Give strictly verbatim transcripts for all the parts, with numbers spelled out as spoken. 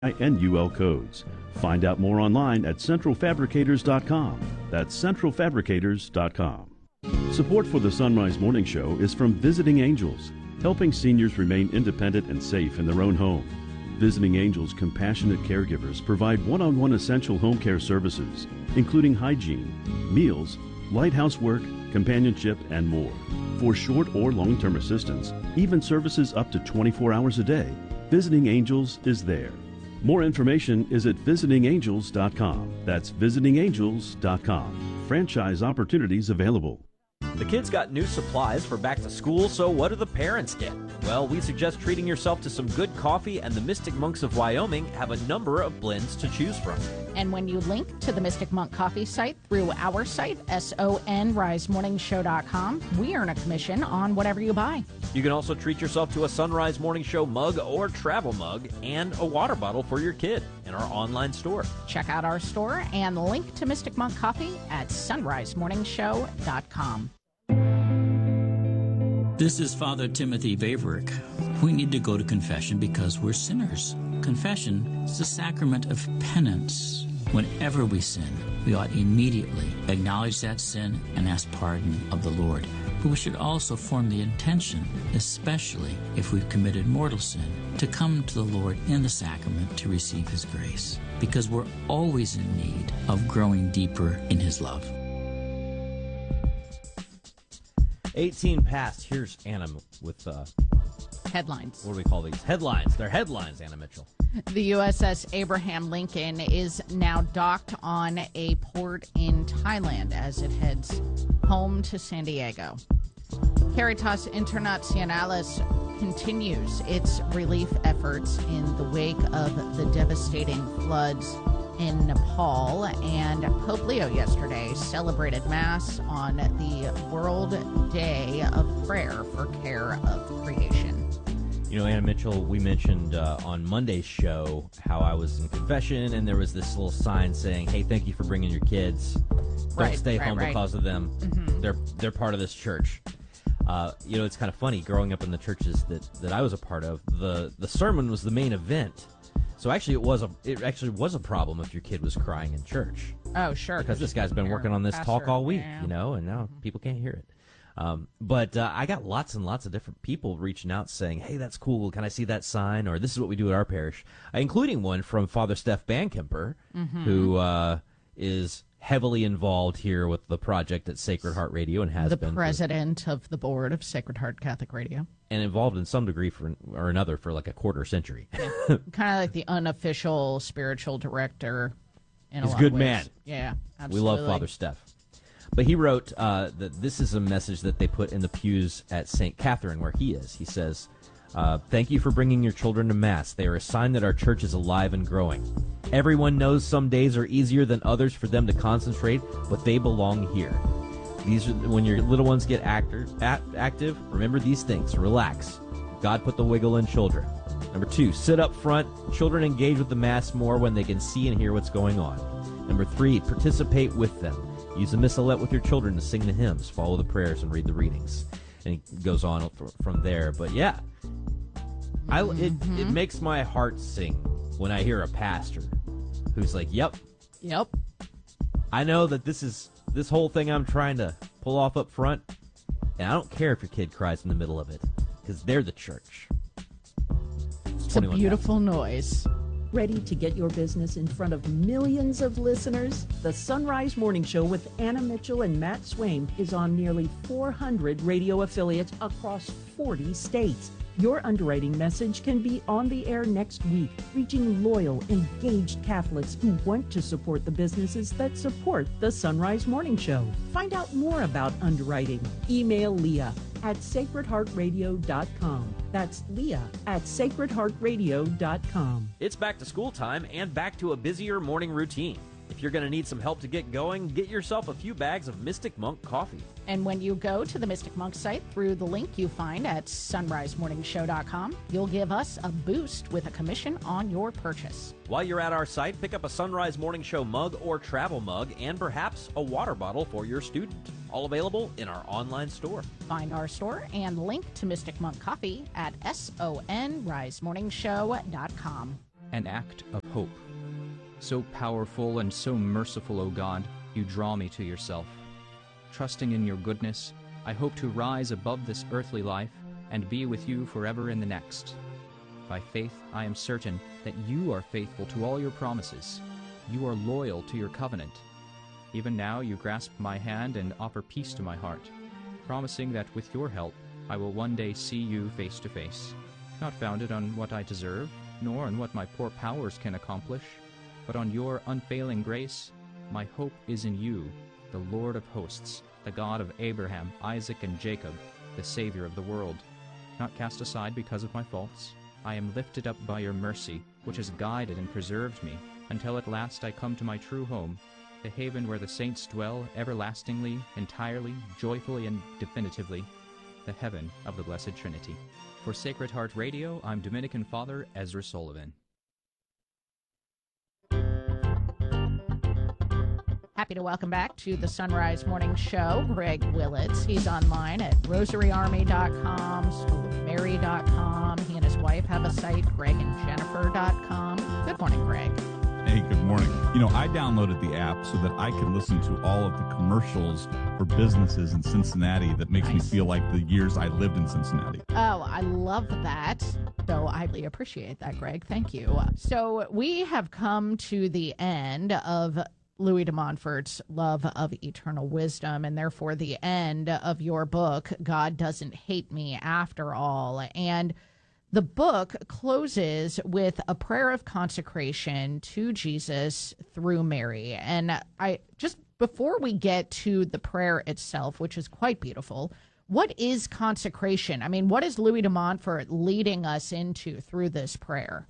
and U L codes. Find out more online at central fabricators dot com. That's central fabricators dot com. Support for the Sunrise Morning Show is from Visiting Angels, helping seniors remain independent and safe in their own home. Visiting Angels compassionate caregivers provide one-on-one essential home care services, including hygiene, meals, light housework, companionship, and more. For short or long-term assistance, even services up to twenty-four hours a day, Visiting Angels is there. More information is at visiting angels dot com. That's visiting angels dot com. Franchise opportunities available. The kids got new supplies for back to school, so what do the parents get? Well, we suggest treating yourself to some good coffee, and the Mystic Monks of Wyoming have a number of blends to choose from. And when you link to the Mystic Monk Coffee site through our site, S O N rise morning show dot com, we earn a commission on whatever you buy. You can also treat yourself to a Sunrise Morning Show mug or travel mug and a water bottle for your kid in our online store. Check out our store and link to Mystic Monk Coffee at sunrise morning show dot com. This is Father Timothy Vaverick. We need to go to confession because we're sinners. Confession is the sacrament of penance. Whenever we sin, we ought immediately acknowledge that sin and ask pardon of the Lord. But we should also form the intention, especially if we've committed mortal sin, to come to the Lord in the sacrament to receive His grace, because we're always in need of growing deeper in His love. eighteen past. Here's Anna with, uh, Headlines. what do we call these? Headlines. They're headlines, Anna Mitchell. The U S S Abraham Lincoln is now docked on a port in Thailand as it heads home to San Diego. Caritas Internationalis continues its relief efforts in the wake of the devastating floods in Nepal, and Pope Leo yesterday celebrated Mass on the World Day of Prayer for Care of Creation. You know, Anna Mitchell, we mentioned uh, on Monday's show how I was in confession, and there was this little sign saying, hey, thank you for bringing your kids. Don't Right, stay right, home right. because of them. Mhm. They're they're part of this church. Uh, you know, it's kind of funny, growing up in the churches that, that I was a part of, the, the sermon was the main event. So actually it was a it actually was a problem if your kid was crying in church. Oh, sure. Because this guy's been you're working on this pastor, talk all week, yeah. you know, and now people can't hear it. Um, but uh, I got lots and lots of different people reaching out saying, hey, that's cool. Can I see that sign? Or this is what we do at our parish, uh, including one from Father Steph Bankemper, Mhm. who uh, is heavily involved here with the project at Sacred Heart Radio and has The been. president of the board of Sacred Heart Catholic Radio. And involved in some degree for or another for like a quarter century. Kind of like the unofficial spiritual director in a He's a lot good of ways. man. Yeah, We absolutely. love Father Steph. But he wrote uh, that this is a message that they put in the pews at Saint Catherine, where he is. He says, uh, thank you for bringing your children to Mass. They are a sign that our church is alive and growing. Everyone knows some days are easier than others for them to concentrate, but they belong here. These are when your little ones get actor, act, active, remember these things. Relax. God put the wiggle in children. Number two, sit up front. Children engage with the Mass more when they can see and hear what's going on. Number three, participate with them. Use the missalette with your children to sing the hymns, follow the prayers, and read the readings. And he goes on from there. But yeah, I, it, it makes my heart sing when I hear a pastor who's like, yep, Yep. I know that this is this whole thing I'm trying to pull off up front, and I don't care if your kid cries in the middle of it, because they're the church. It's a beautiful noise. Ready to get your business in front of millions of listeners? The Sunrise Morning Show with Anna Mitchell and Matt Swain is on nearly four hundred radio affiliates across forty states. Your underwriting message can be on the air next week, reaching loyal, engaged Catholics who want to support the businesses that support the Sunrise Morning Show. Find out more about underwriting. Email Leah at sacred heart radio dot com. That's Leah at sacred heart radio dot com. It's back to school time and back to a busier morning routine. If you're going to need some help to get going, get yourself a few bags of Mystic Monk coffee. And when you go to the Mystic Monk site through the link you find at sunrise morning show dot com, you'll give us a boost with a commission on your purchase. While you're at our site, pick up a Sunrise Morning Show mug or travel mug and perhaps a water bottle for your student. All available in our online store. Find our store and link to Mystic Monk Coffee at S O N rise morning show dot com. an act of hope. So powerful and so merciful, O God, you draw me to yourself. Trusting in your goodness, I hope to rise above this earthly life and be with you forever in the next. By faith, I am certain that you are faithful to all your promises. You are loyal to your covenant. Even now you grasp my hand and offer peace to my heart, promising that with your help I will one day see you face to face, not founded on what I deserve, nor on what my poor powers can accomplish, but on your unfailing grace. My hope is in you, the Lord of hosts, the God of Abraham, Isaac, and Jacob, the Savior of the world. Not cast aside because of my faults, I am lifted up by your mercy, which has guided and preserved me, until at last I come to my true home, the haven where the saints dwell everlastingly, entirely, joyfully, and definitively, the heaven of the Blessed Trinity. For Sacred Heart Radio, I'm Dominican Father Ezra Sullivan. Happy to welcome back to the Sunrise Morning Show, Greg Willits. He's online at rosary army dot com, school of mary dot com. He and his wife have a site, greg and jennifer dot com. Good morning, Greg. Hey, good morning. You know, I downloaded the app so that I can listen to all of the commercials for businesses in Cincinnati that makes nice. me feel like the years I lived in Cincinnati. Oh, I love that. So I really appreciate that, Greg. Thank you. So we have come to the end of Louis de Montfort's Love of Eternal Wisdom, and therefore the end of your book, God Doesn't Hate Me After All. And the book closes with a prayer of consecration to Jesus through Mary. And I just, before we get to the prayer itself, which is quite beautiful, what is consecration? I mean, what is Louis de Montfort leading us into through this prayer?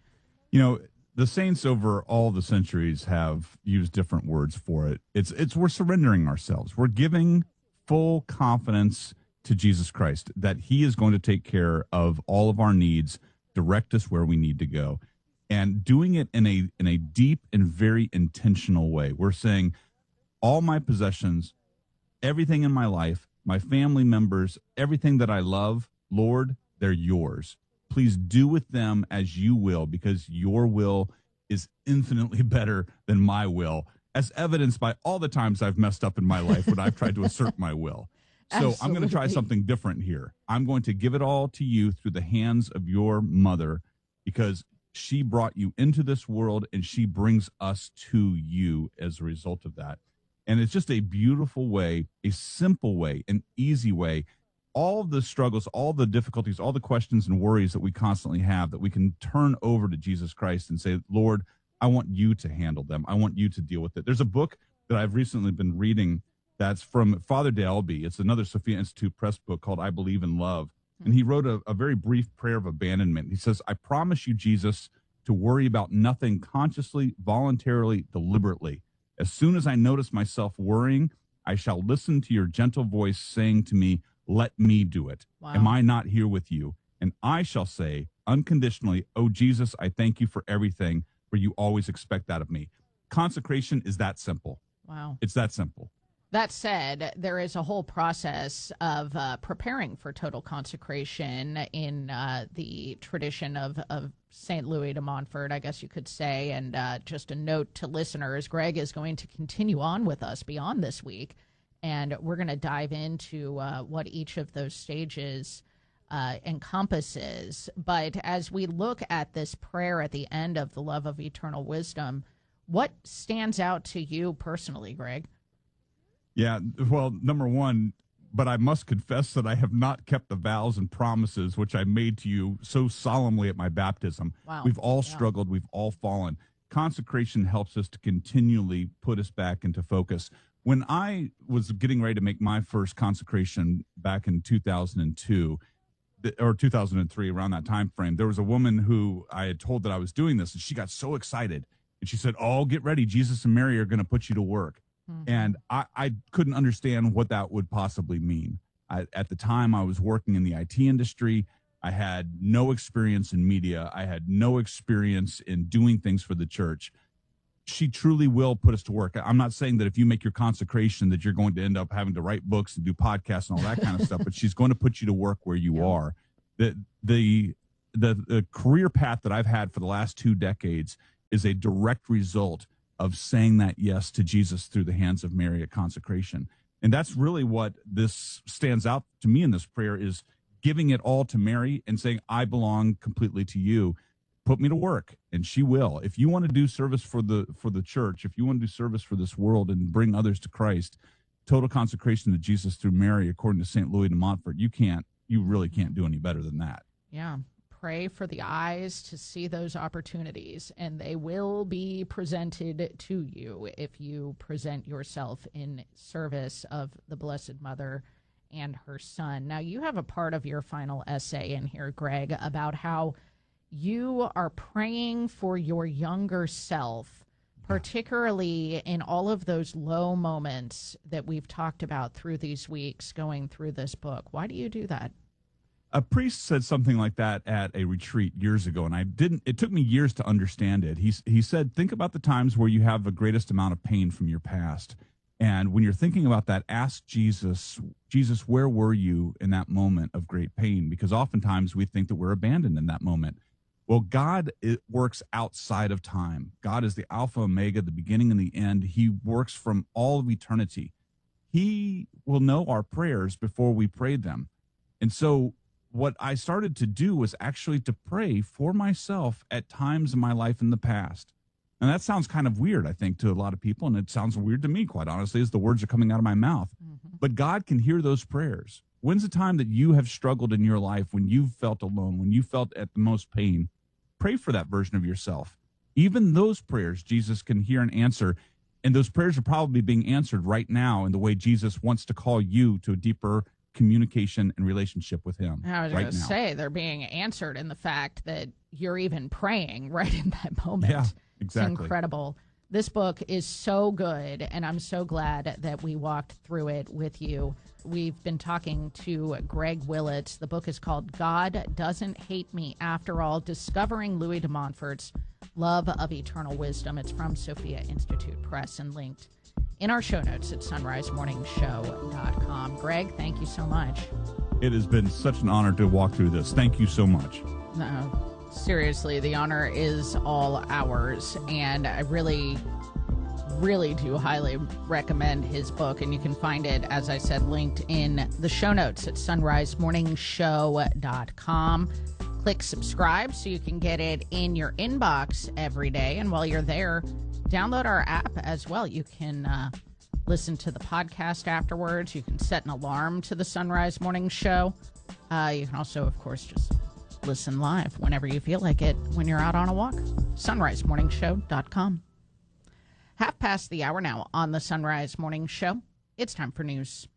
You know, the saints over all the centuries have used different words for it. It's it's we're surrendering ourselves. We're giving full confidence to Jesus Christ that he is going to take care of all of our needs, direct us where we need to go, and doing it in a in a deep and very intentional way. We're saying all my possessions, everything in my life, my family members, everything that I love, Lord, they're yours. Please do with them as you will, because your will is infinitely better than my will, as evidenced by all the times I've messed up in my life when I've tried to assert my will. So Absolutely. I'm going to try something different here. I'm going to give it all to you through the hands of your mother, because she brought you into this world and she brings us to you as a result of that. And it's just a beautiful way, a simple way, an easy way. All the struggles, all the difficulties, all the questions and worries that we constantly have, that we can turn over to Jesus Christ and say, Lord, I want you to handle them. I want you to deal with it. There's a book that I've recently been reading that's from Father Dalby. It's another Sophia Institute Press book called I Believe in Love. And he wrote a, a very brief prayer of abandonment. He says, I promise you, Jesus, to worry about nothing consciously, voluntarily, deliberately. As soon as I notice myself worrying, I shall listen to your gentle voice saying to me, let me do it. Wow. Am I not here with you? And I shall say unconditionally, oh, Jesus, I thank you for everything, for you always expect that of me. Consecration is that simple. Wow. It's that simple. That said, there is a whole process of uh, preparing for total consecration in uh, the tradition of, of Saint Louis de Montfort, I guess you could say. And uh, just a note to listeners, Greg is going to continue on with us beyond this week, and we're going to dive into uh, what each of those stages uh, encompasses. But as we look at this prayer at the end of the Love of Eternal Wisdom, what stands out to you personally, Greg? Yeah, well, number one, but I must confess that I have not kept the vows and promises which I made to you so solemnly at my baptism. Wow. We've all Yeah. struggled. We've all fallen. Consecration helps us to continually put us back into focus. When I was getting ready to make my first consecration back in two thousand two, or two thousand three, around that time frame, there was a woman who I had told that I was doing this, and she got so excited. And she said, oh, get ready. Jesus and Mary are going to put you to work. Mm-hmm. And I, I couldn't understand what that would possibly mean. I, at the time, I was working in the I T industry. I had no experience in media. I had no experience in doing things for the church. She truly will put us to work. I'm not saying that if you make your consecration that you're going to end up having to write books and do podcasts and all that kind of stuff, but she's going to put you to work where you yeah. are. The, the the, the career path that I've had for the last two decades is a direct result of saying that yes to Jesus through the hands of Mary at consecration. And that's really what this stands out to me in this prayer, is giving it all to Mary and saying, I belong completely to you. Put me to work, and she will. If you want to do service for the for the church, if you want to do service for this world and bring others to Christ, total consecration to Jesus through Mary, according to Saint Louis de Montfort, you can't, you really can't do any better than that. Yeah. Pray for the eyes to see those opportunities, and they will be presented to you if you present yourself in service of the Blessed Mother and her Son. Now, you have a part of your final essay in here, Greg, about how you are praying for your younger self, particularly in all of those low moments that we've talked about through these weeks going through this book. Why do you do that? A priest said something like that at a retreat years ago, and I didn't, it took me years to understand it. He, he said, think about the times where you have the greatest amount of pain from your past. And when you're thinking about that, ask Jesus, Jesus, where were you in that moment of great pain? Because oftentimes we think that we're abandoned in that moment. Well, God, it works outside of time. God is the Alpha, Omega, the beginning and the end. He works from all of eternity. He will know our prayers before we pray them. And so what I started to do was actually to pray for myself at times in my life in the past. And that sounds kind of weird, I think, to a lot of people, and it sounds weird to me, quite honestly, as the words are coming out of my mouth. Mm-hmm. But God can hear those prayers. When's the time that you have struggled in your life, when you've felt alone, when you felt at the most pain? Pray for that version of yourself. Even those prayers Jesus can hear and answer, and those prayers are probably being answered right now in the way Jesus wants to call you to a deeper communication and relationship with him. I was right going to say they're being answered in the fact that you're even praying right in that moment. Yeah, exactly. It's incredible. This book is so good, and I'm so glad that we walked through it with you. We've been talking to Greg Willits. The book is called God Doesn't Hate Me After All, Discovering Louis de Montfort's Love of Eternal Wisdom. It's from Sophia Institute Press and linked in our show notes at sunrise morning show dot com. Greg, thank you so much. It has been such an honor to walk through this. Thank you so much. No, seriously, the honor is all ours, and I really, really do highly recommend his book, and you can find it, as I said, linked in the show notes at sunrise morning show dot com. Click subscribe so you can get it in your inbox every day, and while you're there, download our app as well. You can uh, listen to the podcast afterwards. You can set an alarm to the Sunrise Morning Show. Uh, you can also, of course, just listen live whenever you feel like it when you're out on a walk. sunrise morning show dot com. Half past the hour now on the Sunrise Morning Show. It's time for news.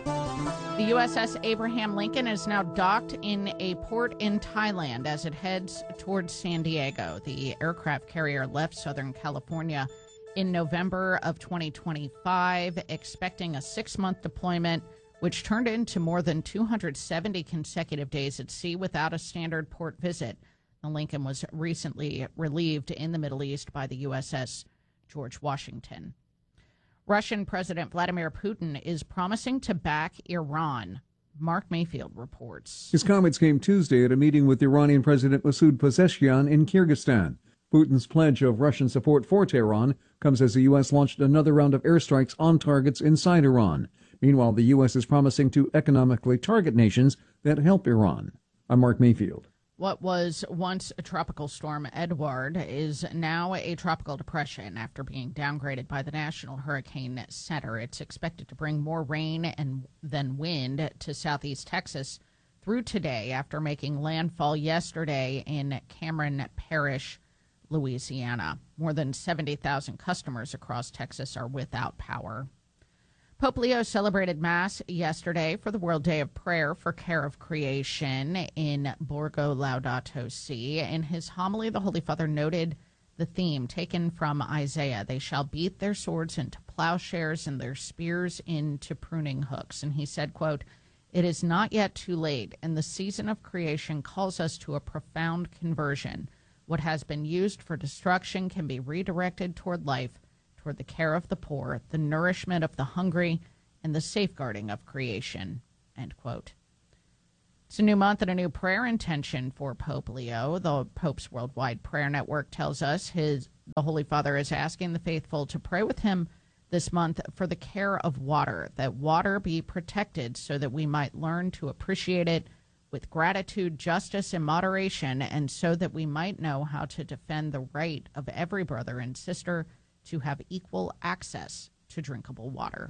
The U S S Abraham Lincoln is now docked in a port in Thailand as it heads towards San Diego. The aircraft carrier left Southern California in November of twenty twenty-five, expecting a six-month deployment, which turned into more than two hundred seventy consecutive days at sea without a standard port visit. The Lincoln was recently relieved in the Middle East by the U S S George Washington. Russian President Vladimir Putin is promising to back Iran. Mark Mayfield reports. His comments came Tuesday at a meeting with Iranian President Masoud Pezeshkian in Kyrgyzstan. Putin's pledge of Russian support for Tehran comes as the U S launched another round of airstrikes on targets inside Iran. Meanwhile, the U S is promising to economically target nations that help Iran. I'm Mark Mayfield. What was once a tropical storm, Edward, is now a tropical depression after being downgraded by the National Hurricane Center. It's expected to bring more rain and than wind to southeast Texas through today after making landfall yesterday in Cameron Parish, Louisiana. More than seventy thousand customers across Texas are without power. Pope Leo celebrated Mass yesterday for the World Day of Prayer for Care of Creation in Borgo Laudato Si. In his homily, the Holy Father noted the theme taken from Isaiah: they shall beat their swords into plowshares and their spears into pruning hooks. And he said, quote, "It is not yet too late, and the season of creation calls us to a profound conversion. What has been used for destruction can be redirected toward life, toward the care of the poor, the nourishment of the hungry, and the safeguarding of creation," end quote. It's a new month and a new prayer intention for Pope Leo. The Pope's Worldwide Prayer Network tells us his the Holy Father is asking the faithful to pray with him this month for the care of water, that water be protected so that we might learn to appreciate it with gratitude, justice, and moderation, and so that we might know how to defend the right of every brother and sister to have equal access to drinkable water.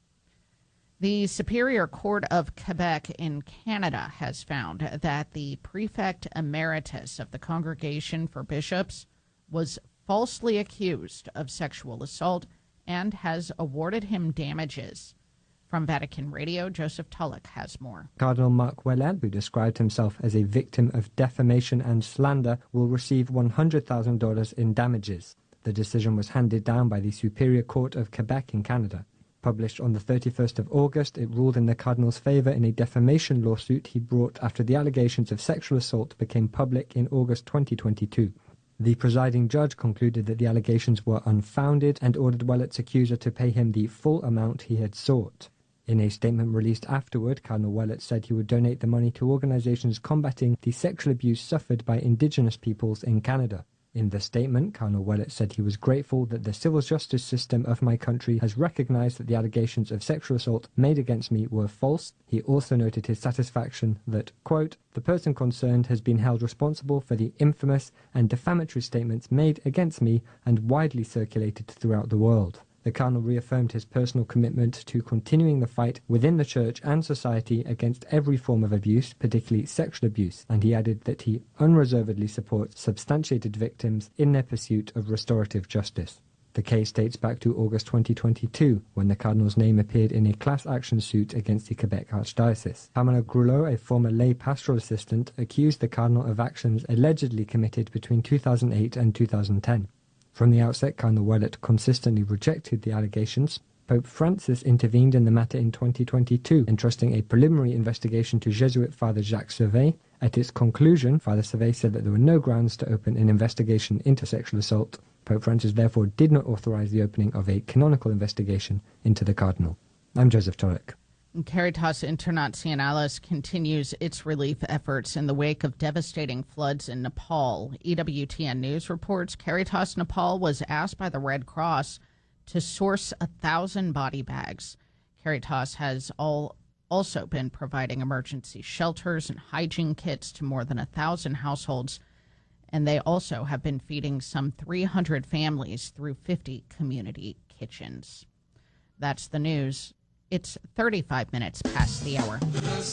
The Superior Court of Quebec in Canada has found that the prefect emeritus of the Congregation for Bishops was falsely accused of sexual assault and has awarded him damages. From Vatican Radio, Joseph Tulloch has more. Cardinal Marc Ouellet, who described himself as a victim of defamation and slander, will receive one hundred thousand dollars in damages. The decision was handed down by the Superior Court of Quebec in Canada. Published on the thirty-first of August, it ruled in the Cardinal's favour in a defamation lawsuit he brought after the allegations of sexual assault became public in August twenty twenty-two. The presiding judge concluded that the allegations were unfounded and ordered Ouellet's accuser to pay him the full amount he had sought. In a statement released afterward, Cardinal Ouellet said he would donate the money to organizations combating the sexual abuse suffered by Indigenous peoples in Canada. In the statement, Cardinal Ouellet said he was grateful that the civil justice system of my country has recognized that the allegations of sexual assault made against me were false. He also noted his satisfaction that, quote, the person concerned has been held responsible for the infamous and defamatory statements made against me and widely circulated throughout the world. The Cardinal reaffirmed his personal commitment to continuing the fight within the Church and society against every form of abuse, particularly sexual abuse, and he added that he unreservedly supports substantiated victims in their pursuit of restorative justice. The case dates back to August twenty twenty-two, when the Cardinal's name appeared in a class action suit against the Quebec Archdiocese. Pamela Grulot, a former lay pastoral assistant, accused the Cardinal of actions allegedly committed between two thousand eight and two thousand ten. From the outset, Cardinal Ouellet consistently rejected the allegations. Pope Francis intervened in the matter in twenty twenty-two, entrusting a preliminary investigation to Jesuit Father Jacques Servet. At its conclusion, Father Servet said that there were no grounds to open an investigation into sexual assault. Pope Francis therefore did not authorize the opening of a canonical investigation into the Cardinal. I'm Joseph Tulloch. Caritas Internationalis continues its relief efforts in the wake of devastating floods in Nepal. E W T N News reports Caritas Nepal was asked by the Red Cross to source a thousand body bags. Caritas has all also been providing emergency shelters and hygiene kits to more than a thousand households, and they also have been feeding some three hundred families through fifty community kitchens. That's the news. It's thirty-five minutes past the hour.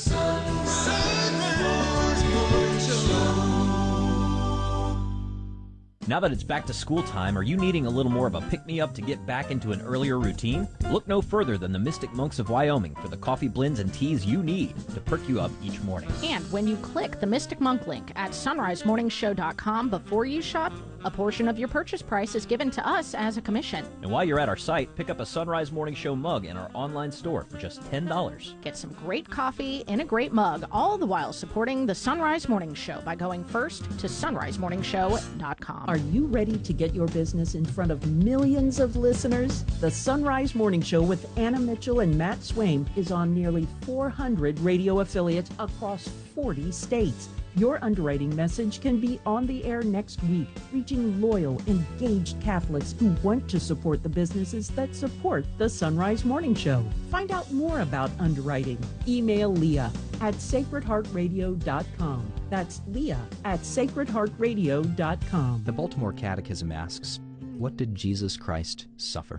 Now that it's back to school time, are you needing a little more of a pick-me-up to get back into an earlier routine? Look no further than the Mystic Monks of Wyoming for the coffee blends and teas you need to perk you up each morning. And when you click the Mystic Monk link at sunrise morning show dot com before you shop, a portion of your purchase price is given to us as a commission. And while you're at our site, pick up a Sunrise Morning Show mug in our online store for just ten dollars. Get some great coffee in a great mug, all the while supporting the Sunrise Morning Show by going first to sunrise morning show dot com. Are you ready to get your business in front of millions of listeners? The Sunrise Morning Show with Anna Mitchell and Matt Swaim is on nearly four hundred radio affiliates across forty states. Your underwriting message can be on the air next week, reaching loyal, engaged Catholics who want to support the businesses that support the Sunrise Morning Show. Find out more about underwriting. Email Leah at sacred heart radio dot com. That's Leah at sacred heart radio dot com. The Baltimore Catechism asks, what did Jesus Christ suffer?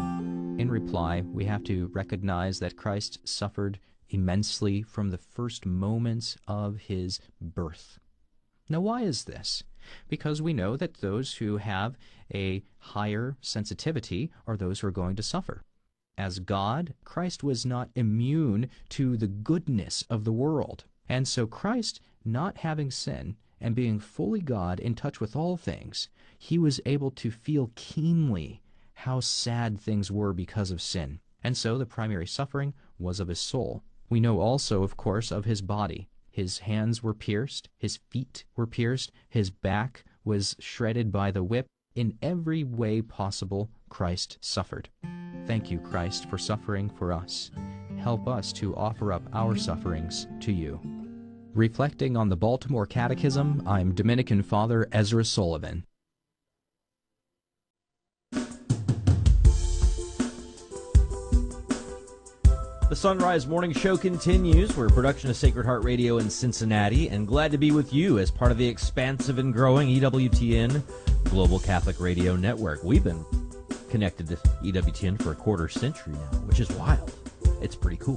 In reply, we have to recognize that Christ suffered immensely from the first moments of his birth. Now, why is this? Because we know that those who have a higher sensitivity are those who are going to suffer. As God, Christ was not immune to the goodness of the world. And so Christ, not having sin and being fully God in touch with all things, he was able to feel keenly how sad things were because of sin. And so the primary suffering was of his soul. We know also, of course, of his body. His hands were pierced, his feet were pierced, his back was shredded by the whip. In every way possible, Christ suffered. Thank you, Christ, for suffering for us. Help us to offer up our sufferings to you. Reflecting on the Baltimore Catechism, I'm Dominican Father Ezra Sullivan. The Sunrise Morning Show continues. We're a production of Sacred Heart Radio in Cincinnati, and glad to be with you as part of the expansive and growing E W T N Global Catholic Radio Network. We've been connected to E W T N for a quarter century now, which is wild. It's pretty cool.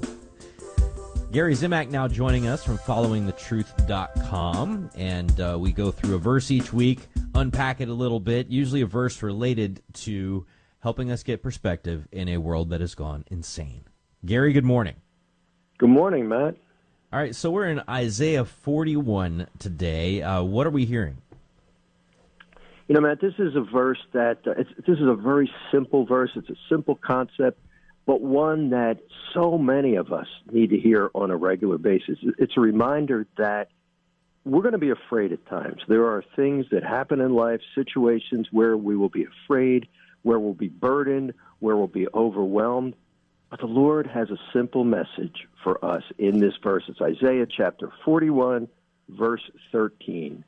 Gary Zimak now joining us from following the truth dot com, and uh, we go through a verse each week, unpack it a little bit, usually a verse related to helping us get perspective in a world that has gone insane. Gary, good morning. Good morning, Matt. All right, so we're in Isaiah forty-one today. Uh, what are we hearing? You know, Matt, this is a verse that, uh, it's, this is a very simple verse. It's a simple concept, but one that so many of us need to hear on a regular basis. It's a reminder that we're going to be afraid at times. There are things that happen in life, situations where we will be afraid, where we'll be burdened, where we'll be overwhelmed. But the Lord has a simple message for us in this verse. It's Isaiah chapter forty-one, verse thirteen.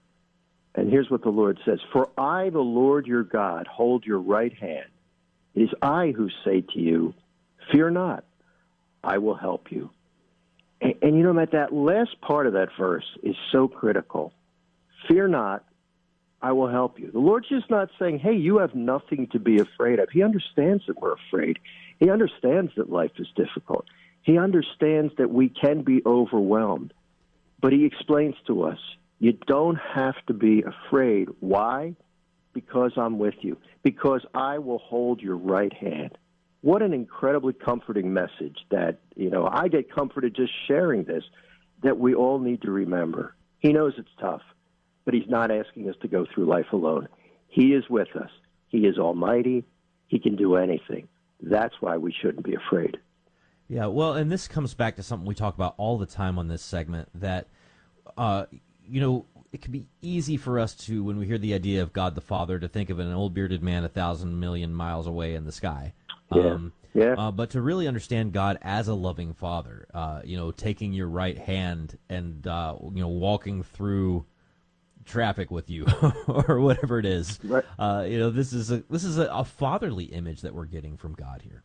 And here's what the Lord says. For I, the Lord your God, hold your right hand. It is I who say to you, fear not, I will help you. And, and you know, Matt, that last part of that verse is so critical. Fear not, I will help you. The Lord's just not saying, hey, you have nothing to be afraid of. He understands that we're afraid. He understands that life is difficult. He understands that we can be overwhelmed. But he explains to us, you don't have to be afraid. Why? Because I'm with you. Because I will hold your right hand. What an incredibly comforting message that, you know, I get comforted just sharing this, that we all need to remember. He knows it's tough, but he's not asking us to go through life alone. He is with us. He is almighty. He can do anything. That's why we shouldn't be afraid. Yeah, well, and this comes back to something we talk about all the time on this segment, that, uh, you know, it can be easy for us to, when we hear the idea of God the Father, to think of an old bearded man a thousand million miles away in the sky. Yeah, um, yeah. Uh, but to really understand God as a loving Father, uh, you know, taking your right hand and, uh, you know, walking through traffic with you or whatever it is. Right. Uh, you know, this is a this is a, a fatherly image that we're getting from God here.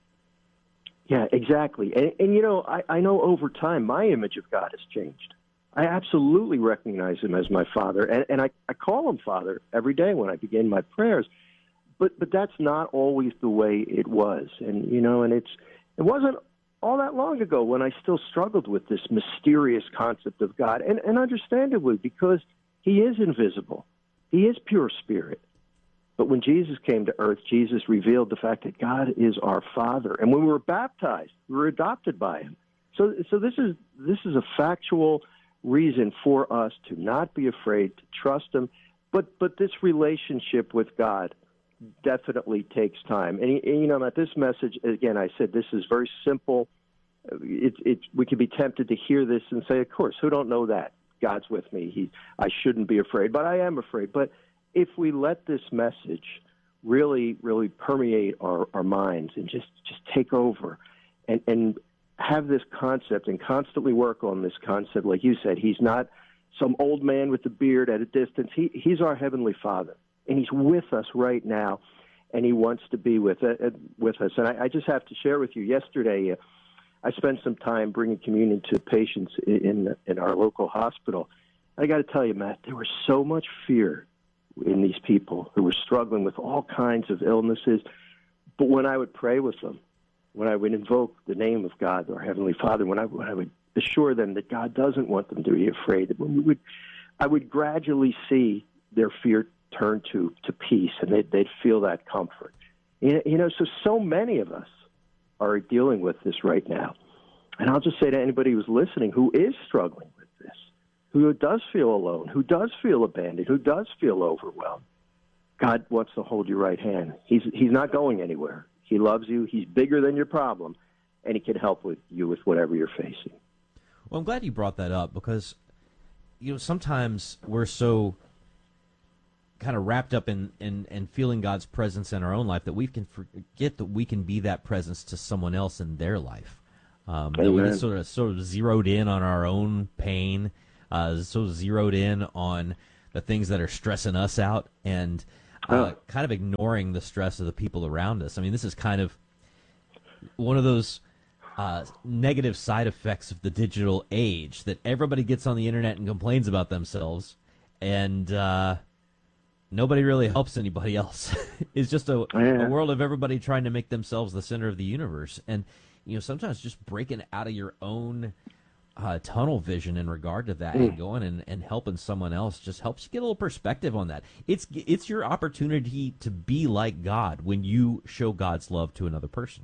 Yeah, exactly. And, and you know, I, I know over time my image of God has changed. I absolutely recognize him as my Father, and, and I, I call him Father every day when I begin my prayers. But but that's not always the way it was. And, you know, and it's it wasn't all that long ago when I still struggled with this mysterious concept of God, and, and understandably, because he is invisible. He is pure spirit. But when Jesus came to earth, Jesus revealed the fact that God is our Father. And when we were baptized, we were adopted by him. So so this is this is a factual reason for us to not be afraid, to trust him. But but this relationship with God definitely takes time. And, and you know, Matt, this message, again, I said this is very simple. It, it, we could be tempted to hear this and say, of course, who don't know that? God's with me. He, I shouldn't be afraid, but I am afraid. But if we let this message really, really permeate our, our minds and just, just take over and, and have this concept and constantly work on this concept, like you said, he's not some old man with a beard at a distance. He, he's our Heavenly Father, and he's with us right now, and he wants to be with, uh, with us. And I, I just have to share with you, yesterday, uh, I spent some time bringing communion to patients in in our local hospital. I got to tell you, Matt, there was so much fear in these people who were struggling with all kinds of illnesses. But when I would pray with them, when I would invoke the name of God, our Heavenly Father, when I, when I would assure them that God doesn't want them to be afraid, that when we would, I would gradually see their fear turn to, to peace, and they'd, they'd feel that comfort. You know, so, so many of us are dealing with this right now. And I'll just say to anybody who's listening who is struggling with this, who does feel alone, who does feel abandoned, who does feel overwhelmed, God wants to hold your right hand. He's he's not going anywhere. He loves you. He's bigger than your problem, and he can help with you with whatever you're facing. Well, I'm glad you brought that up because, you know, sometimes we're so kind of wrapped up in, in, in feeling God's presence in our own life that we can forget that we can be that presence to someone else in their life. Um, that we get sort of sort of zeroed in on our own pain, uh, so zeroed in on the things that are stressing us out, and uh, oh. kind of ignoring the stress of the people around us. I mean, this is kind of one of those uh, negative side effects of the digital age, that everybody gets on the internet and complains about themselves, and uh, nobody really helps anybody else. It's just a, yeah. a world of everybody trying to make themselves the center of the universe. And, you know, sometimes just breaking out of your own uh, tunnel vision in regard to that mm. and going and, and helping someone else just helps you get a little perspective on that. It's it's your opportunity to be like God when you show God's love to another person.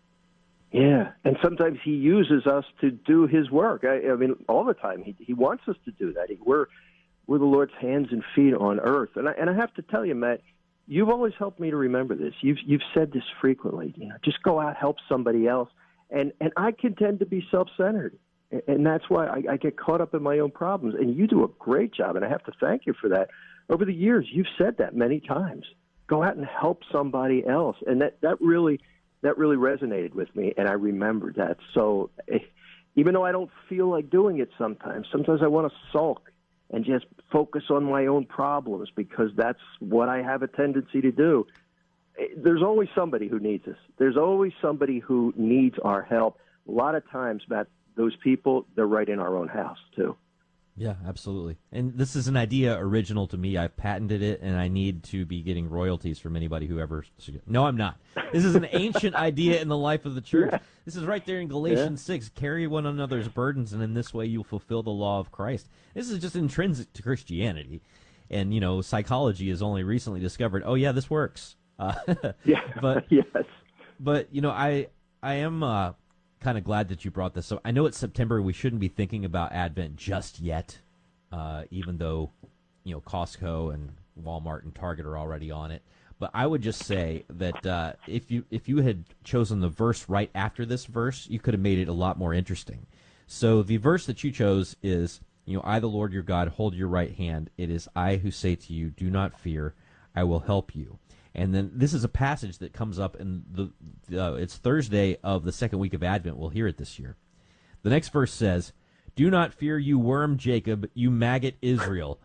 Yeah, and sometimes he uses us to do his work. I, I mean, all the time he he wants us to do that. He, we're we're the Lord's hands and feet on earth. And I, and I have to tell you, Matt, you've always helped me to remember this. You've you've said this frequently. You know, just go out, help somebody else. And and I can tend to be self-centered, and that's why I, I get caught up in my own problems. And you do a great job, and I have to thank you for that. Over the years, you've said that many times. Go out and help somebody else, and that that really that really resonated with me, and I remembered that. So even though I don't feel like doing it sometimes, sometimes I want to sulk and just focus on my own problems because that's what I have a tendency to do. There's always somebody who needs us. There's always somebody who needs our help. A lot of times, Matt, those people, they're right in our own house, too. Yeah, absolutely. And this is an idea original to me. I've patented it, and I need to be getting royalties from anybody who ever... No, I'm not. This is an ancient idea in the life of the church. Yeah. This is right there in Galatians yeah. six. Carry one another's burdens, and in this way you'll fulfill the law of Christ. This is just intrinsic to Christianity. And, you know, psychology has only recently discovered, oh, yeah, this works. Uh, yeah, but yes. But, you know, I, I am... Uh, kind of glad that you brought this up. I know it's September. We shouldn't be thinking about Advent just yet, uh, even though, you know, Costco and Walmart and Target are already on it. But I would just say that uh, if you if you had chosen the verse right after this verse, you could have made it a lot more interesting. So the verse that you chose is, you know, I, the Lord your God, hold your right hand. It is I who say to you, do not fear. I will help you. And then this is a passage that comes up in the, uh, it's Thursday of the second week of Advent. We'll hear it this year. The next verse says, do not fear, you worm Jacob, you maggot Israel.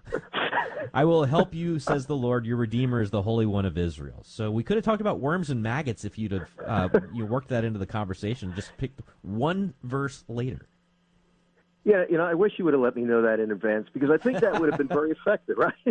I will help you, says the Lord. Your Redeemer is the Holy One of Israel. So we could have talked about worms and maggots if you'd have uh, you worked that into the conversation. Just picked one verse later. Yeah, you know, I wish you would have let me know that in advance because I think that would have been very effective, right?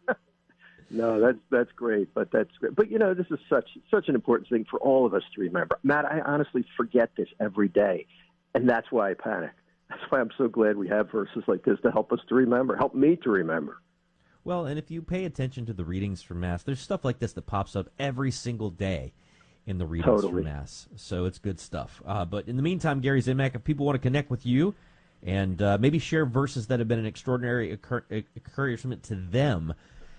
No, that's that's great, but that's great. But you know, this is such such an important thing for all of us to remember. Matt, I honestly forget this every day, and that's why I panic. That's why I'm so glad we have verses like this to help us to remember, help me to remember. Well, and if you pay attention to the readings for Mass, there's stuff like this that pops up every single day in the readings totally. for Mass. So it's good stuff. Uh, but in the meantime, Gary Zimak, if people want to connect with you and uh, maybe share verses that have been an extraordinary occur- encouragement to them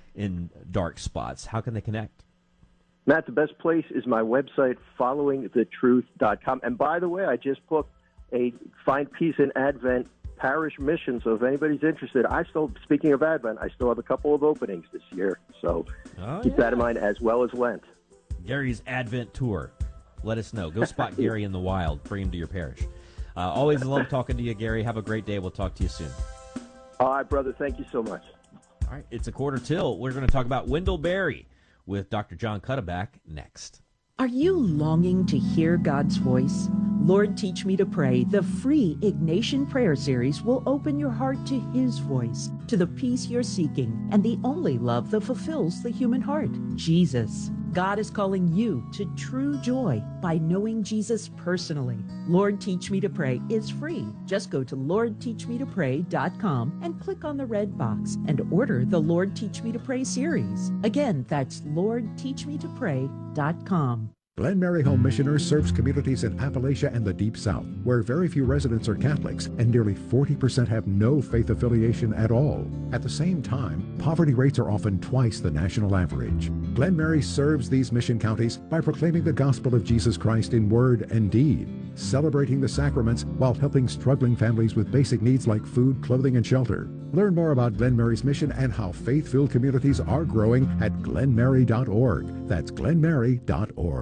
in dark spots, how can they connect? Matt, the best place is my website, following the truth dot com. And by the way, I just booked a Find Peace in Advent parish mission, so if anybody's interested, I still, speaking of Advent, I still have a couple of openings this year, so oh, keep yeah. that in mind, as well as Lent. Gary's Advent Tour. Let us know. Go spot Gary in the wild. Bring him to your parish. Uh, always love talking to you, Gary. Have a great day. We'll talk to you soon. All right, brother. Thank you so much. All right, it's a quarter till. We're going to talk about Wendell Berry with Doctor John Cuddeback next. Are you longing to hear God's voice? Lord, Teach Me to Pray, the free Ignatian prayer series, will open your heart to His voice, to the peace you're seeking, and the only love that fulfills the human heart, Jesus. God is calling you to true joy by knowing Jesus personally. Lord, Teach Me to Pray is free. Just go to lord teach me to pray dot com and click on the red box and order the Lord, Teach Me to Pray series. Again, that's lord teach me to pray dot com. Glen Mary Home Missioners serves communities in Appalachia and the Deep South, where very few residents are Catholics and nearly forty percent have no faith affiliation at all. At the same time, poverty rates are often twice the national average. Glen Mary serves these mission counties by proclaiming the gospel of Jesus Christ in word and deed, celebrating the sacraments while helping struggling families with basic needs like food, clothing, and shelter. Learn more about Glen Mary's mission and how faith-filled communities are growing at glen mary dot org. That's glen mary dot org.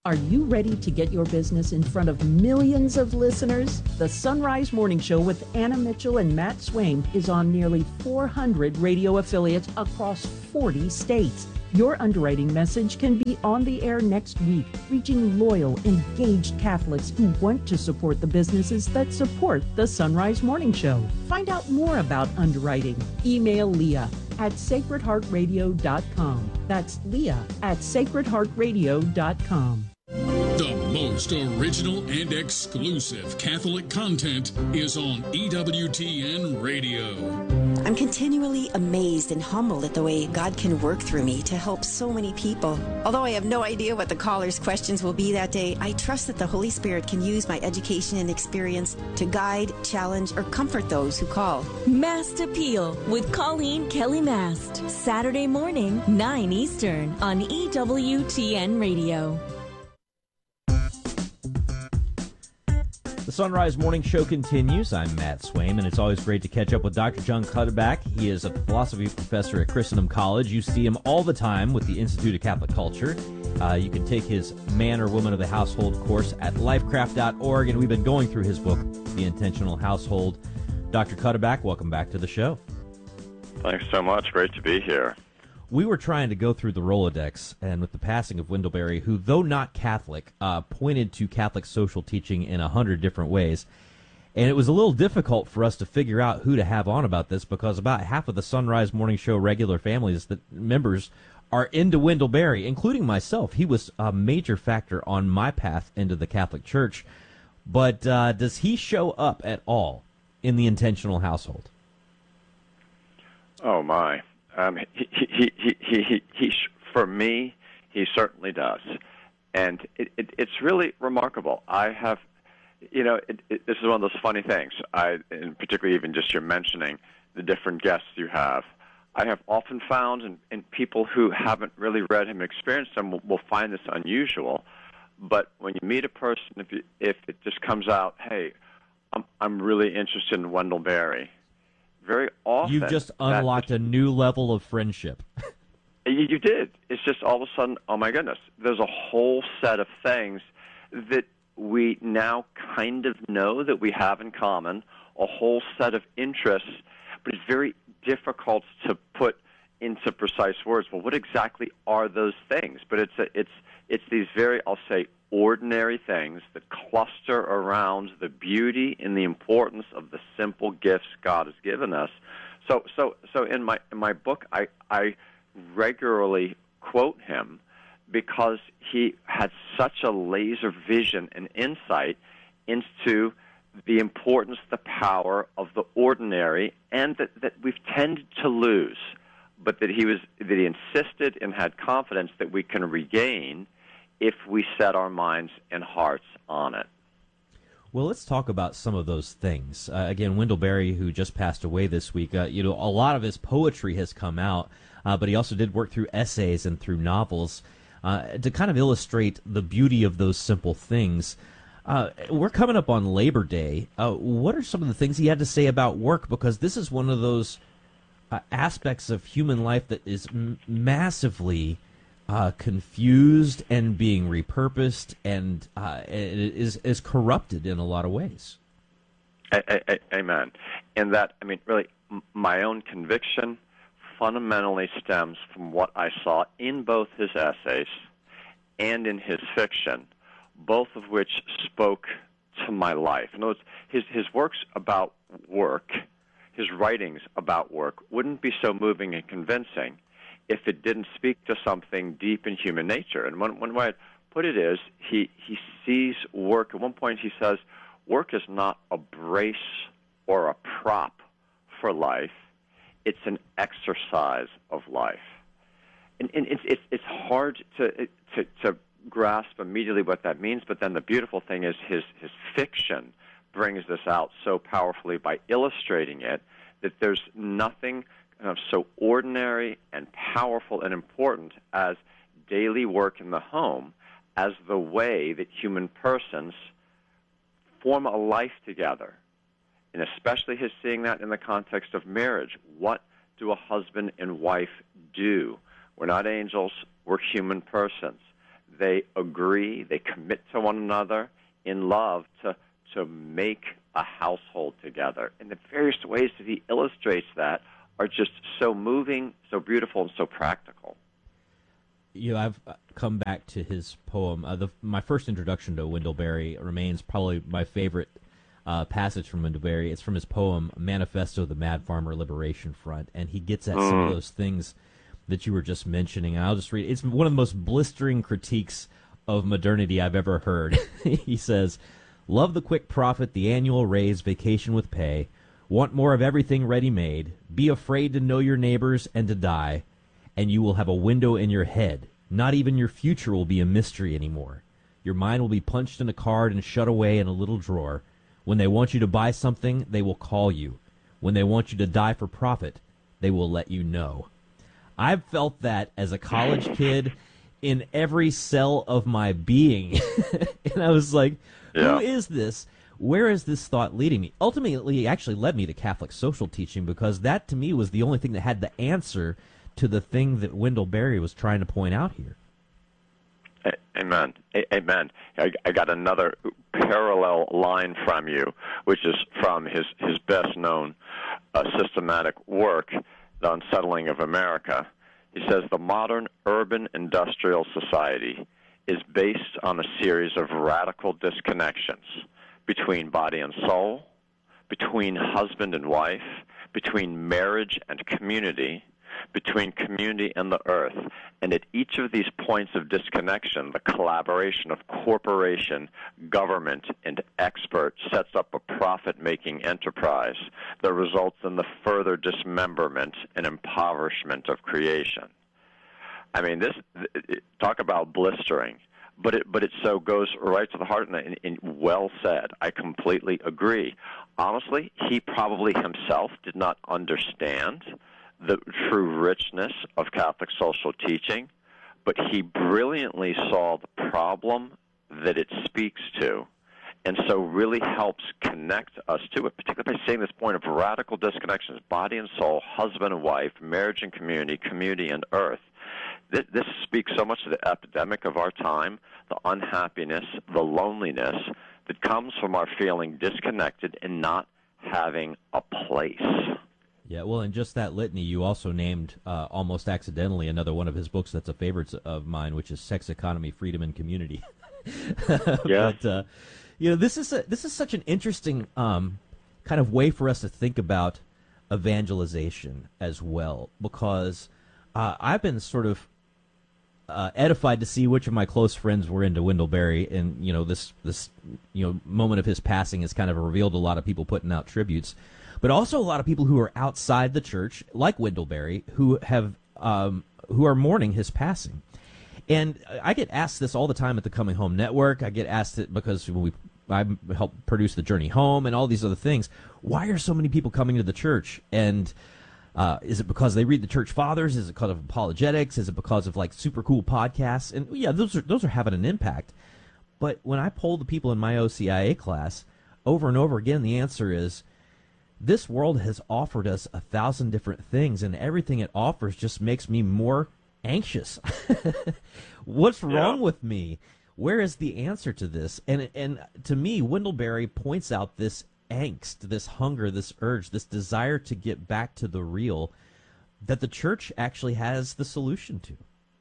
Are you ready to get your business in front of millions of listeners? The Sunrise Morning Show with Anna Mitchell and Matt Swaim is on nearly four hundred radio affiliates across forty states. Your underwriting message can be on the air next week, reaching loyal, engaged Catholics who want to support the businesses that support the Sunrise Morning Show. Find out more about underwriting. Email Leah at sacred heart radio dot com. That's Leah at sacred heart radio dot com. The most original and exclusive Catholic content is on E W T N Radio. I'm continually amazed and humbled at the way God can work through me to help so many people. Although I have no idea what the callers' questions will be that day, I trust that the Holy Spirit can use my education and experience to guide, challenge, or comfort those who call. Mast Appeal with Colleen Kelly Mast. Saturday morning, nine Eastern on E W T N Radio. The Sunrise Morning Show continues. I'm Matt Swaim, and it's always great to catch up with Doctor John Clutterback. He is a philosophy professor at Christendom College. You see him all the time with the Institute of Catholic Culture. Uh, you can take his Man or Woman of the Household course at lifecraft dot org, and we've been going through his book, The Intentional Household. Doctor Clutterback, welcome back to the show. Thanks so much. Great to be here. We were trying to go through the Rolodex, and with the passing of Wendell who, though not Catholic, uh, pointed to Catholic social teaching in a hundred different ways. And it was a little difficult for us to figure out who to have on about this, because about half of the Sunrise Morning Show regular families, that members, are into Wendell Berry, including myself. He was a major factor on my path into the Catholic Church. But uh, does he show up at all in The Intentional Household? Oh, my. Um, he, he, he, he, he, he, for me, he certainly does. And it, it, it's really remarkable. I have, you know, it, it, this is one of those funny things. I, and particularly even just your mentioning the different guests you have. I have often found, and, and people who haven't really read him, experienced him, will, will find this unusual. But when you meet a person, if, you, if it just comes out, hey, I'm, I'm really interested in Wendell Berry, very often You've just unlocked a new level of friendship. you, you did. It's just all of a sudden, oh my goodness, there's a whole set of things that we now kind of know that we have in common, a whole set of interests, but it's very difficult to put into precise words. Well, what exactly are those things? But it's a, it's it's these very, I'll say, ordinary things that cluster around the beauty and the importance of the simple gifts God has given us. So, so, so in my in my book, I I regularly quote him because he had such a laser vision and insight into the importance, the power of the ordinary, and that, that we've tended to lose, but that he was that he insisted and had confidence that we can regain if we set our minds and hearts on it. Well, let's talk about some of those things. Uh, again, Wendell Berry, who just passed away this week, uh, you know, a lot of his poetry has come out, uh, but he also did work through essays and through novels uh, to kind of illustrate the beauty of those simple things. Uh, we're coming up on Labor Day. Uh, what are some of the things he had to say about work? Because this is one of those uh, aspects of human life that is m- massively uh, confused and being repurposed, and uh, is is corrupted in a lot of ways. A- a- amen. And that, I mean, really, m- my own conviction fundamentally stems from what I saw in both his essays and in his fiction, both of which spoke to my life. In other words, his, his works about work, his writings about work, wouldn't be so moving and convincing if it didn't speak to something deep in human nature. And one, one way I'd put it is, he, he sees work, at one point he says, work is not a brace or a prop for life, it's an exercise of life. And, and it's, it's, it's hard to, to, to grasp immediately what that means, but then the beautiful thing is his, his fiction brings this out so powerfully by illustrating it that there's nothing uh, so ordinary and powerful and important as daily work in the home as the way that human persons form a life together. And especially his seeing that in the context of marriage. What do a husband and wife do? We're not angels, we're human persons. they agree, they commit to one another in love to to make a household together. And the various ways that he illustrates that are just so moving, so beautiful, and so practical. You know, I've come back to his poem. Uh, the, my first introduction to Wendell Berry remains probably my favorite uh, passage from Wendell Berry. It's from his poem, Manifesto of the Mad Farmer Liberation Front, and he gets at mm. some of those things that you were just mentioning. And I'll just read. It's one of the most blistering critiques of modernity I've ever heard. He says, "Love the quick profit, the annual raise, vacation with pay. Want more of everything ready-made. Be afraid to know your neighbors and to die. And you will have a window in your head. Not even your future will be a mystery anymore. Your mind will be punched in a card and shut away in a little drawer. When they want you to buy something, they will call you. When they want you to die for profit, they will let you know." I've felt that as a college kid in every cell of my being. And I was like, yeah. Who is this? Where is this thought leading me? Ultimately, it actually led me to Catholic social teaching, because that, to me, was the only thing that had the answer to the thing that Wendell Berry was trying to point out here. Amen. Amen. I, I got another parallel line from you, which is from his, his best-known uh, systematic work, The Unsettling of America. He says, the modern urban industrial society is based on a series of radical disconnections between body and soul, between husband and wife, between marriage and community, between community and the earth. And at each of these points of disconnection, the collaboration of corporation, government, and expert sets up a profit-making enterprise that results in the further dismemberment and impoverishment of creation. I mean, this talk about blistering, but it but it so goes right to the heart, and, and well said. I completely agree. Honestly, he probably himself did not understand the true richness of Catholic social teaching, but he brilliantly saw the problem that it speaks to, and so really helps connect us to it, particularly by saying this point of radical disconnections, body and soul, husband and wife, marriage and community, community and earth. This, this speaks so much to the epidemic of our time, the unhappiness, the loneliness that comes from our feeling disconnected and not having a place. Yeah, well, in just that litany, you also named, uh, almost accidentally, another one of his books that's a favorite of mine, which is Sex, Economy, Freedom, and Community. Yeah. But, uh, you know, this is a, this is such an interesting um, kind of way for us to think about evangelization as well, because uh, I've been sort of uh, edified to see which of my close friends were into Wendell Berry, and you know, this this you know moment of his passing has kind of revealed a lot of people putting out tributes. But also a lot of people who are outside the church, like Wendell Berry, who have um, who are mourning his passing. And I get asked this all the time at the Coming Home Network. I get asked it because when we I help produce the Journey Home and all these other things. Why are so many people coming to the church? And uh, is it because they read the church fathers? Is it because of apologetics? Is it because of like super cool podcasts? And yeah, those are those are having an impact. But when I poll the people in my O C I A class over and over again, the answer is, this world has offered us a thousand different things, and everything it offers just makes me more anxious. What's wrong yeah. with me? Where is the answer to this? And and to me, Wendell Berry points out this angst, this hunger, this urge, this desire to get back to the real that the church actually has the solution to.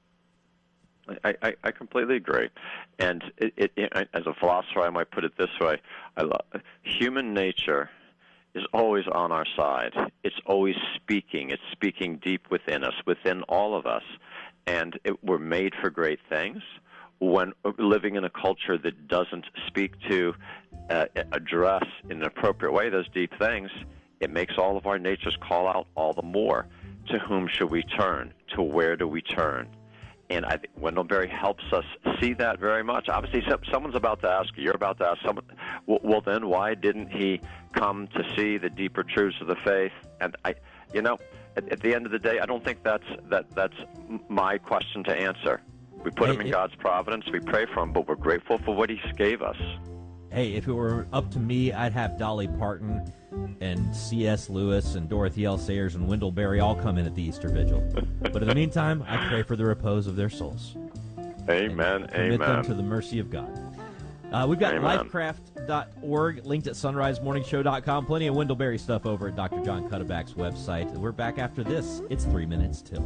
I, I, I completely agree. And it, it, it, as a philosopher, I might put it this way. I love, human nature is always on our side. It's always speaking. It's speaking deep within us, within all of us. And it, we're made for great things. When living in a culture that doesn't speak to, uh, address in an appropriate way those deep things, it makes all of our natures call out all the more. To whom should we turn? To where do we turn? And I think Wendell Berry helps us see that very much. Obviously, someone's about to ask, you're about to ask someone, well, then why didn't he come to see the deeper truths of the faith? And I, you know, at, at the end of the day, I don't think that's that that's my question to answer. We put hey, him in it, God's providence, we pray for him, but we're grateful for what he gave us. Hey, if it were up to me, I'd have Dolly Parton and C S Lewis and Dorothy L. Sayers and Wendell Berry all come in at the Easter Vigil. But in the meantime, I pray for the repose of their souls. Amen. Commit Amen. them to the mercy of God. Uh, we've got Amen. lifecraft dot org linked at sunrise morning show dot com. Plenty of Wendellberry stuff over at Doctor John Cuddeback's website. We're back after this. It's three minutes till.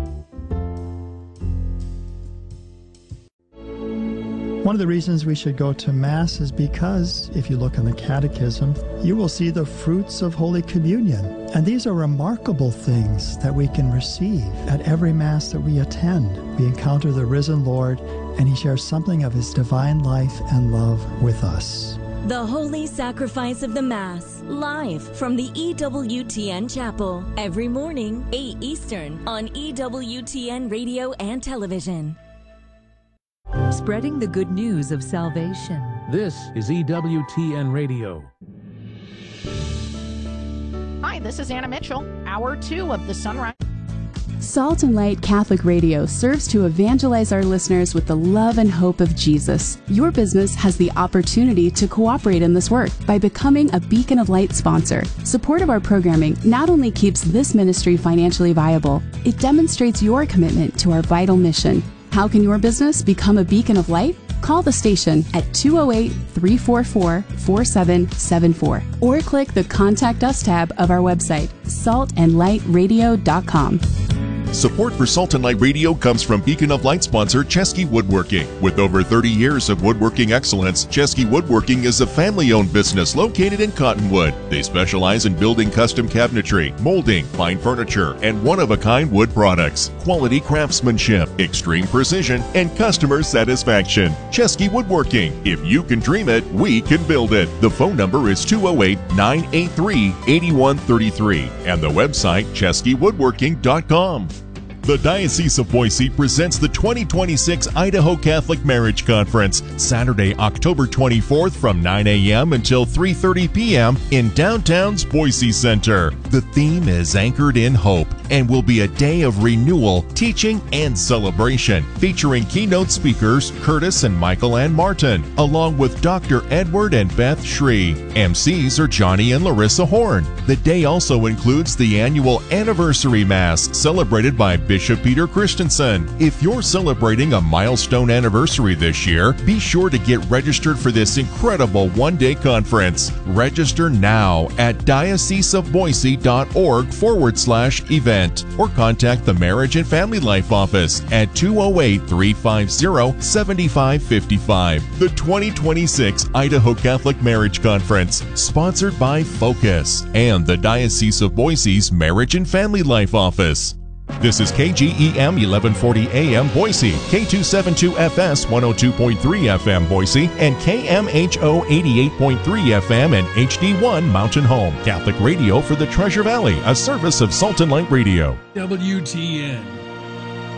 One of the reasons we should go to Mass is because, if you look in the Catechism, you will see the fruits of Holy Communion. And these are remarkable things that we can receive at every Mass that we attend. We encounter the risen Lord, and He shares something of His divine life and love with us. The Holy Sacrifice of the Mass, live from the E W T N Chapel, every morning, eight Eastern, on E W T N Radio and Television. Spreading the good news of salvation. This is E W T N Radio. Hi, this is Anna Mitchell, hour two of the Sunrise. Salt and Light Catholic Radio serves to evangelize our listeners with the love and hope of Jesus. Your business has the opportunity to cooperate in this work by becoming a Beacon of Light sponsor. Support of our programming not only keeps this ministry financially viable, it demonstrates your commitment to our vital mission. How can your business become a beacon of light? Call the station at two oh eight, three four four, four seven seven four or click the Contact Us tab of our website, salt and light radio dot com. Support for Salt and Light Radio comes from Beacon of Light sponsor Chesky Woodworking. With over thirty years of woodworking excellence, Chesky Woodworking is a family-owned business located in Cottonwood. They specialize in building custom cabinetry, molding, fine furniture, and one-of-a-kind wood products. Quality craftsmanship, extreme precision, and customer satisfaction. Chesky Woodworking. If you can dream it, we can build it. The phone number is two oh eight, nine eight three, eight one three three and the website chesky woodworking dot com. The Diocese of Boise presents the twenty twenty-six Idaho Catholic Marriage Conference, Saturday, October twenty-fourth from nine a.m. until three thirty p.m. in downtown's Boise Center. The theme is Anchored in Hope and will be a day of renewal, teaching, and celebration, featuring keynote speakers Curtis and Michael Ann Martin, along with Doctor Edward and Beth Shree. M Cs are Johnny and Larissa Horn. The day also includes the annual Anniversary Mass, celebrated by Bishop Peter Christensen. If you're celebrating a milestone anniversary this year, be sure to get registered for this incredible one-day conference. Register now at dioceseofboise.org forward slash event or contact the Marriage and Family Life Office at two oh eight, three five zero, seven five five five. The twenty twenty-six Idaho Catholic Marriage Conference, sponsored by Focus and the Diocese of Boise's Marriage and Family Life Office. This is K G E M eleven forty A M Boise, K two seventy-two F S one oh two point three F M Boise, and K M H O eighty-eight point three F M and H D one Mountain Home. Catholic radio for the Treasure Valley, a service of Salt and Light Radio. W T N